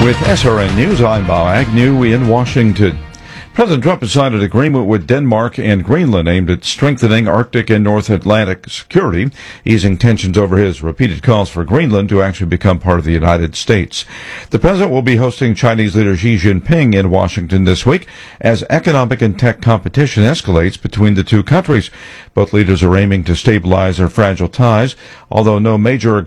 With SRN News, I'm Bob Agnew in Washington. President Trump has signed an agreement with Denmark and Greenland aimed at strengthening Arctic and North Atlantic security, easing tensions over his repeated calls for Greenland to actually become part of the United States. The president will be hosting Chinese leader Xi Jinping in Washington this week as economic and tech competition escalates between the two countries. Both leaders are aiming to stabilize their fragile ties, although no major